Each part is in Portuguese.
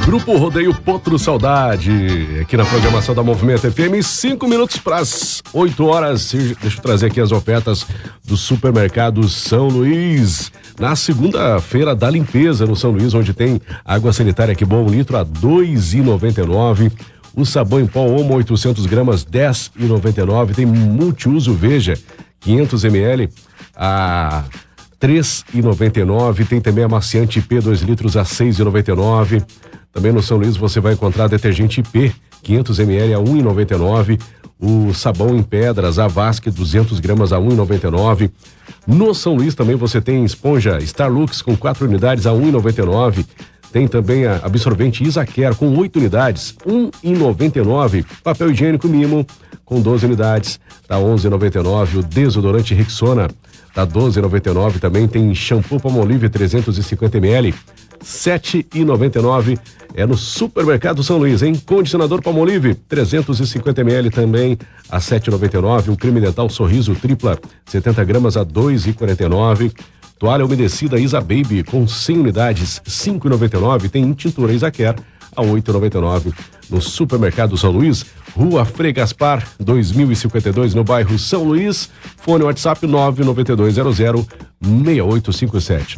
Grupo Rodeio Potro Saudade, aqui na programação da Movimento FM, 5 minutos para as 8 horas. Deixa eu trazer aqui as ofertas do Supermercado São Luís. Na segunda-feira da limpeza no São Luís, onde tem água sanitária que boa, 1 litro a R$ 2,99. O sabão em pó Omo 800 gramas, R$ 10,99. Tem multiuso Veja, 500 ml a R$ 3,99. Tem também amaciante IP 2 litros a R$ 6,99. Também no São Luís você vai encontrar detergente IP 500 ml a R$ 1,99. O sabão em pedras Avasque 200 gramas a R$ 1,99. No São Luís também você tem esponja Starlux com 4 unidades a R$ 1,99. Tem também a absorvente Isacare com 8 unidades, R$ 1,99. Papel higiênico Mimo com 12 unidades, tá R$ 11,99. O desodorante Rexona tá R$ 12,99. Também tem shampoo Palmolive 350 ml, R$ 7,99. É no Supermercado São Luís, hein? Condicionador Palmolive 350 ml também a R$ 7,99. O creme dental Sorriso Tripla 70 gramas a R$ 2,49. Toalha umedecida Isa Baby com 100 unidades, R$ 5,99. Tem tintura Isacare a R$ 8,99. No Supermercado São Luís, Rua Frei Gaspar, 2052, no bairro São Luís. Fone WhatsApp 99200-6857.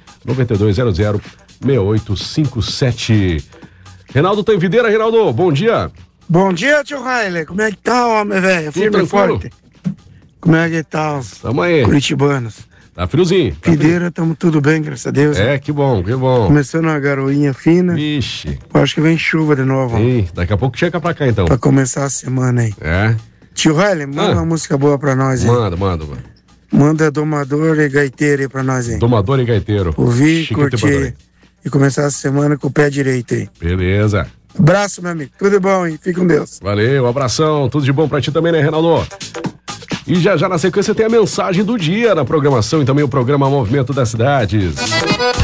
99200-6857. Reinaldo tá em Videira, Reinaldo, bom dia. Bom dia, tio Raile. Como é que tá, homem, velho? Firme e forte. Como é que tá os Tamo aí. curitibanos? Tá friozinho. Videira, tamo tudo bem, graças a Deus. É, que bom, que bom. Começando uma garoinha fina. Vixe. Acho que vem chuva de novo. Ih, daqui a pouco chega pra cá, então. Pra começar a semana aí. É. Tio Raile, manda uma música boa pra nós aí. Manda. Manda Domador e Gaiteiro aí pra nós aí. Domador e Gaiteiro. Ouvir, Chiquito curtir e começar a semana com o pé direito aí. Beleza. Abraço, meu amigo. Tudo de bom, hein? Fique com Deus. Valeu, abração. Tudo de bom pra ti também, né, Reinaldo? E já na sequência tem a mensagem do dia na programação e também o programa Movimento das Cidades.